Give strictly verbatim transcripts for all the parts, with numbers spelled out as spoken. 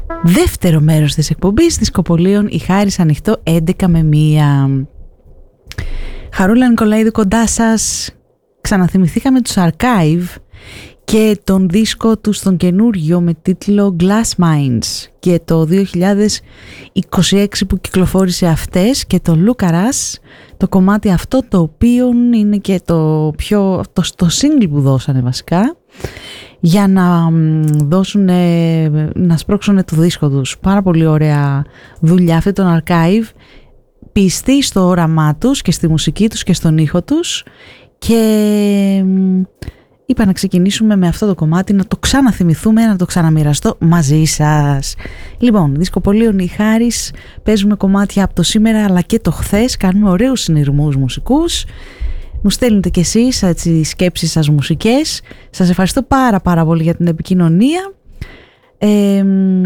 Δεύτερο μέρος της εκπομπής Δισκοπολίων, η Χάρις ανοιχτό έντεκα με μία. Χαρούλα Νικολαίδου κοντά σας. Ξαναθυμηθήκαμε τους Archive και τον δίσκο του στον καινούργιο με τίτλο Glass Minds και το δύο χιλιάδες είκοσι έξι που κυκλοφόρησε αυτές και το Look at Us, το κομμάτι αυτό το οποίο είναι και το πιο το, το single που δώσανε βασικά για να δώσουν, να σπρώξουν το δίσκο τους. Πάρα πολύ ωραία δουλειά αυτή των Archive, πιστοί στο όραμά τους και στη μουσική τους και στον ήχο τους, και είπα να ξεκινήσουμε με αυτό το κομμάτι, να το ξαναθυμηθούμε, να το ξαναμοιραστώ μαζί σας. Λοιπόν, Δισκοπολίων η Χάρις, παίζουμε κομμάτια από το σήμερα αλλά και το χθες, κάνουμε ωραίους συνειρμούς μουσικούς. Μου στέλνετε κι εσείς τις σκέψεις σας μουσικές. Σας ευχαριστώ πάρα πάρα πολύ για την επικοινωνία. Ε,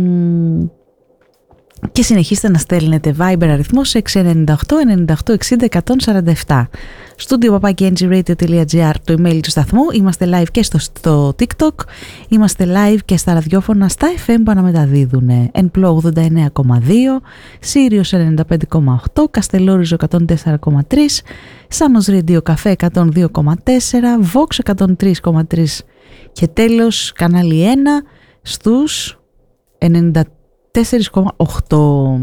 και συνεχίστε να στέλνετε Viber αριθμός έξι εννιά οκτώ εννιά οκτώ εξήντα εκατόν σαράντα επτά. Studio παπάκι εν τζι radio τελεία τζι άρ το email του σταθμού. Είμαστε live και στο, στο TikTok. Είμαστε live και στα ραδιόφωνα στα εφ εμ που αναμεταδίδουν. Ενπλό ογδόντα εννέα κόμμα δύο, Sirius ενενήντα πέντε κόμμα οκτώ, Καστελόριζο εκατόν τέσσερα κόμμα τρία, Samos Radio Café εκατόν δύο κόμμα τέσσερα, Vox εκατόν τρία κόμμα τρία και τέλος κανάλι ένα στους ενενήντα τέσσερα κόμμα οκτώ.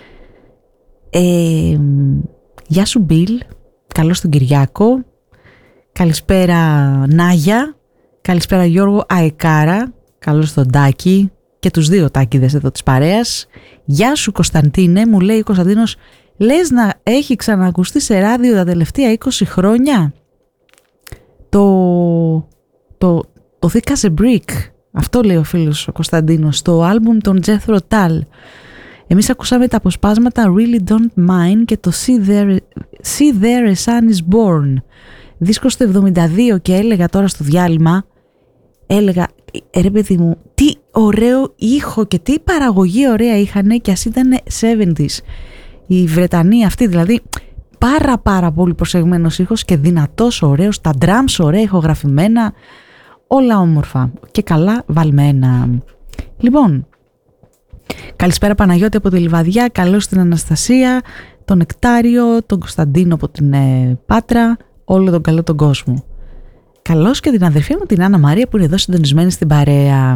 Ε, γεια σου Μπιλ, καλώς τον Κυριάκο, καλησπέρα Νάγια, καλησπέρα Γιώργο Αεκάρα, καλώς τον Τάκη και τους δύο Τάκηδες εδώ της παρέας. Γεια σου Κωνσταντίνε, μου λέει ο Κωνσταντίνος, λες να έχει ξανακουστεί σε ράδιο τα τελευταία είκοσι χρόνια το, το, το Thick as a Brick. Αυτό λέει ο φίλος ο Κωνσταντίνος, στο άλμπουμ των Jethro Tull. Εμείς ακούσαμε τα αποσπάσματα Really Don't Mind και το See There, See There a Sun is Born. Δίσκος του εβδομήντα δύο, και έλεγα τώρα στο διάλειμμα, έλεγα ρε παιδί μου, τι ωραίο ήχο και τι παραγωγή ωραία είχανε, και ας ήταν εβδομήντα. Οι Βρετανοί αυτοί δηλαδή, πάρα πάρα πολύ προσεγμένος ήχος και δυνατός, ωραίος, τα drums ωραία ηχογραφημένα, όλα όμορφα και καλά βαλμένα. Λοιπόν, καλησπέρα Παναγιώτη από τη Λιβαδιά, καλώς την Αναστασία, τον Νεκτάριο, τον Κωνσταντίνο από την ε, Πάτρα, όλο τον καλό τον κόσμο. Καλώς και την αδερφή μου την Άννα Μαρία που είναι εδώ συντονισμένη στην παρέα.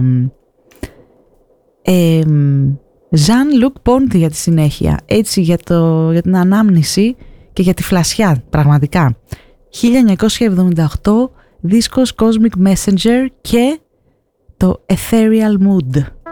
Ε, Jean-Luc Ponty για τη συνέχεια, έτσι για, το, για την ανάμνηση και για τη φλασιά πραγματικά. χίλια εννιακόσια εβδομήντα οκτώ, δίσκος Cosmic Messenger και το Ethereal Mood.